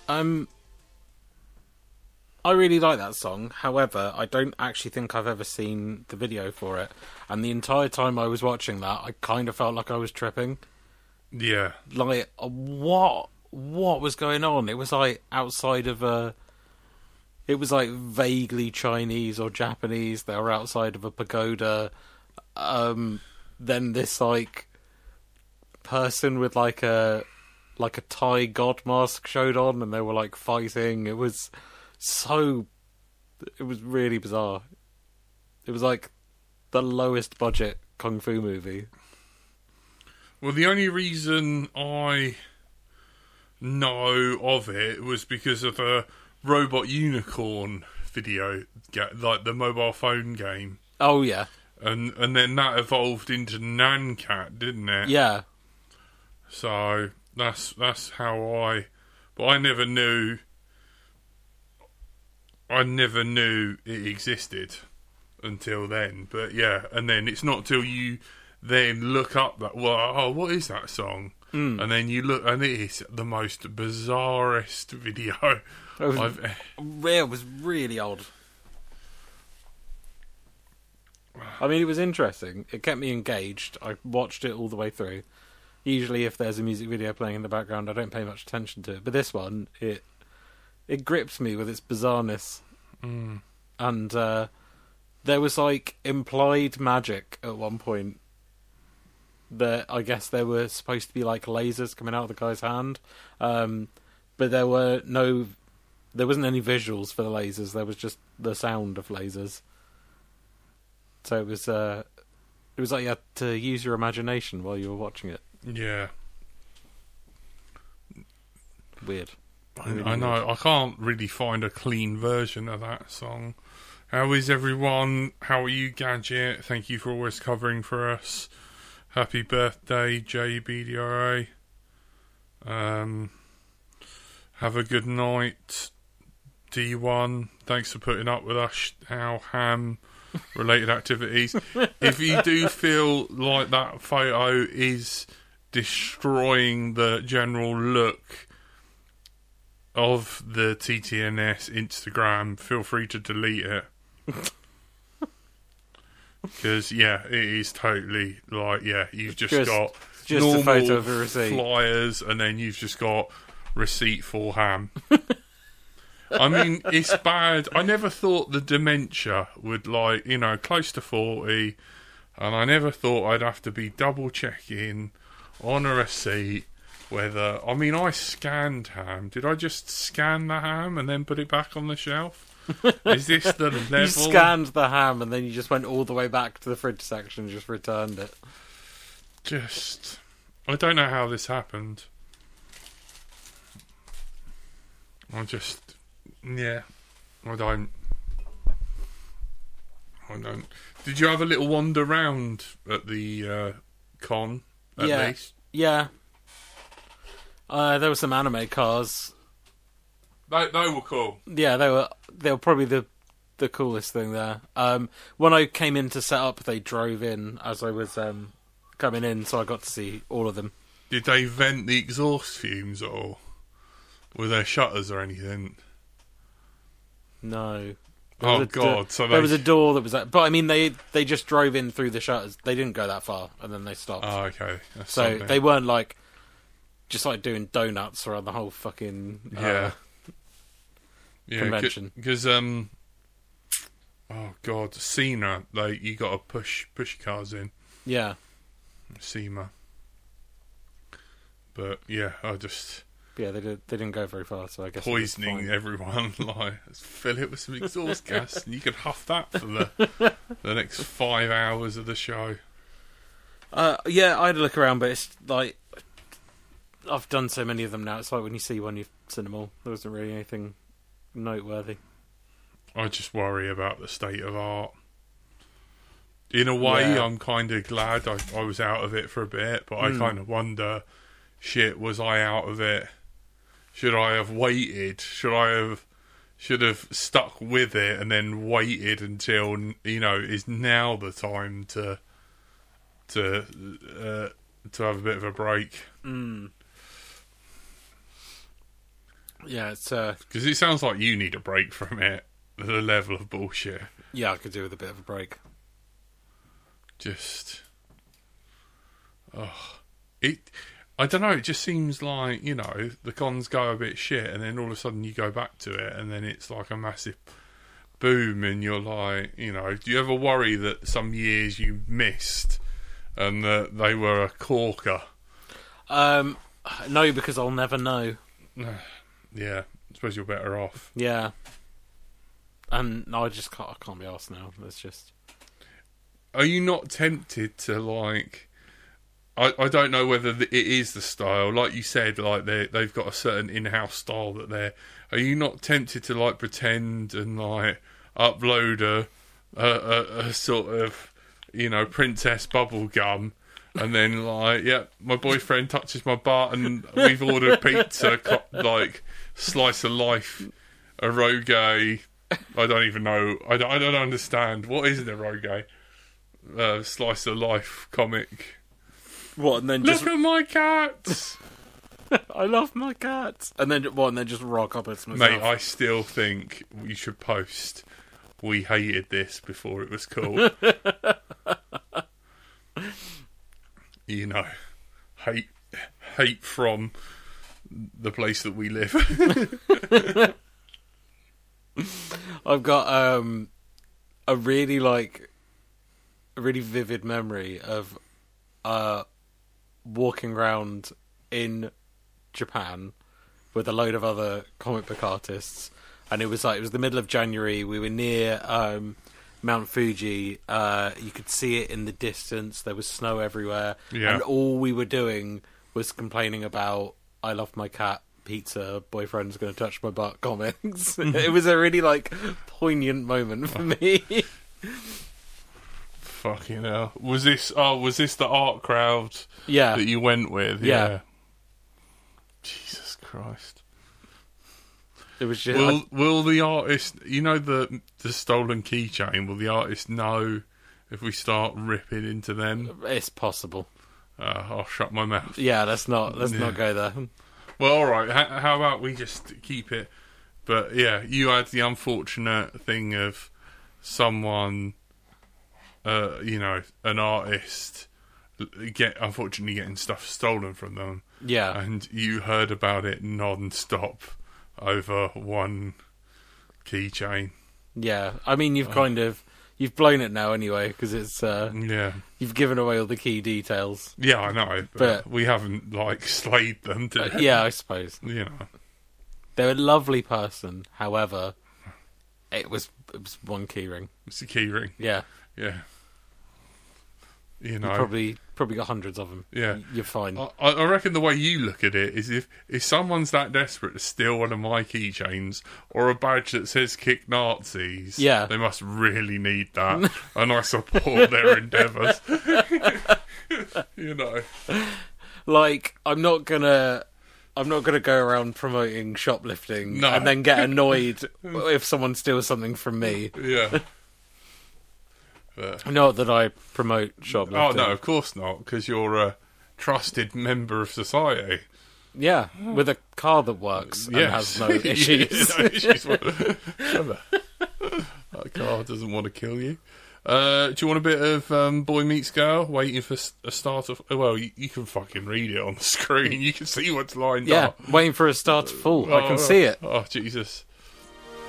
I really like that song. However, I don't actually think I've ever seen the video for it. And the entire time I was watching that, I kind of felt like I was tripping. Yeah. Like, what was going on? It was like outside of a... It was like vaguely Chinese or Japanese. They were outside of a pagoda. Then this like person with like a Thai god mask showed on, and they were like fighting. It was really bizarre. It was like the lowest budget kung fu movie. Well, the only reason I know of it was because of a Robot Unicorn video, like the mobile phone game. Oh yeah, and then that evolved into Nancat, didn't it? yeah. So that's how but I never knew it existed until then. But yeah, and then it's not till you then look up that, what is that song? And then you look, and it is the most bizarrest video. It was really odd. I mean, it was interesting. It kept me engaged. I watched it all the way through. Usually, if there's a music video playing in the background, I don't pay much attention to it. But this one, it gripped me with its bizarreness. And there was, like, implied magic at one point. That I guess there were supposed to be, like, lasers coming out of the guy's hand. But there wasn't any visuals for the lasers. There was just the sound of lasers. So it was like you had to use your imagination while you were watching it. Yeah. Weird. I know. I can't really find a clean version of that song. How is everyone? How are you, Gadget? Thank you for always covering for us. Happy birthday, JBDRA. Have a good night, D1. Thanks for putting up with us, our ham related activities. If you do feel like that photo is destroying the general look of the TTNS Instagram, feel free to delete it. Because, yeah, it is totally like, yeah, you've just got normal a photo of a receipt, flyers, and then you've just got receipt for ham. I mean, it's bad. I never thought the dementia would, like, close to 40, and I never thought I'd have to be double checking on a receipt whether... I mean, I scanned ham. Did I just scan the ham and then put it back on the shelf? Is this the level? You scanned the ham and then you just went all the way back to the fridge section and just returned it. I don't know how this happened. I don't. Did you have a little wander round at the con, at least? Yeah. There were some anime cars. They were cool. Yeah, they were probably the coolest thing there. When I came in to set up, they drove in as I was coming in, so I got to see all of them. Did they vent the exhaust fumes at all? Were there shutters or anything? No. God! There was a door that was... But, I mean, they just drove in through the shutters. They didn't go that far, and then they stopped. Oh, okay. That's so something. they weren't, like, just, like, doing donuts around the whole fucking convention. Because, SEMA, you got to push your cars in. Yeah. SEMA. But, yeah, Yeah, they didn't go very far, so I guess poisoning everyone. Like, let's fill it with some exhaust gas, and you could huff that for the next 5 hours of the show. Yeah, I had a look around, but it's like I've done so many of them now. It's like when you see one, you've seen them all. There wasn't really anything noteworthy. I just worry about the state of art. In a way, I'm kind of glad I was out of it for a bit, but I kind of wonder, was I out of it? Should I have waited? Should have stuck with it and then waited until, is now the time to have a bit of a break? Yeah, it's Because it sounds like you need a break from it. The level of bullshit. yeah, I could do with a bit of a break. Just, I don't know. It just seems like, you know, the cons go a bit shit, and then all of a sudden you go back to it, and then it's like a massive boom, and you're like, you know, do you ever worry that some years you missed and that they were a corker? No, because I'll never know. Yeah, I suppose you're better off. Yeah. And no, I can't be arsed now. It's just... Are you not tempted to, like... I don't know whether it is the style. Like you said, like they've got a certain in-house style that they're... Are you not tempted to, like, pretend and, like, upload a sort of, you know, Princess Bubblegum, and then, like, yeah, my boyfriend touches my butt and we've ordered pizza, like, slice of life, a eroge... I don't even know. I don't understand. What is an eroge? Slice of life comic. What, and then just... Look at my cats! I love my cats! And then, what, and then just rock up as myself? Mate, I still think you should post, we hated this before it was cool. You know, hate from the place that we live. I've got a really vivid memory of walking around in Japan with a load of other comic book artists, and it was the middle of January. We were near Mount Fuji. You could see it in the distance. There was snow everywhere, and all we were doing was complaining about I love my cat, pizza, boyfriend's going to touch my butt comics. It was a really, like, poignant moment for me. Fucking hell. Was this the art crowd that you went with? Yeah. Jesus Christ. It was just... Will the artist, you know, the stolen keychain, will the artist know if we start ripping into them? It's possible. I'll shut my mouth. Yeah, let's not go there. Well, all right. How about we just keep it? But yeah, you had the unfortunate thing of someone, you know, an artist, unfortunately getting stuff stolen from them. Yeah, and you heard about it non-stop over one keychain. Yeah, I mean, you've you've blown it now anyway, because it's you've given away all the key details. Yeah, I know, but we haven't, like, slayed them. Yeah, I suppose. You know, they're a lovely person. However, it was one key ring. It's a key ring. Yeah. You know, you probably got hundreds of them. Yeah, you're fine. I reckon the way you look at it is if someone's that desperate to steal one of my keychains or a badge that says "Kick Nazis," they must really need that, and I support their endeavours. You know, like I'm not gonna go around promoting shoplifting and then get annoyed if someone steals something from me. Yeah. Not that I promote shoplifting. Oh, no, of course not, because you're a trusted member of society. Yeah, with a car that works and has no issues. That car doesn't want to kill you. Do you want a bit of Boy Meets Girl? Waiting for a start of... Well, you can fucking read it on the screen. You can see what's lined up. Yeah, waiting for a start to fall. I can see it. Oh, Jesus.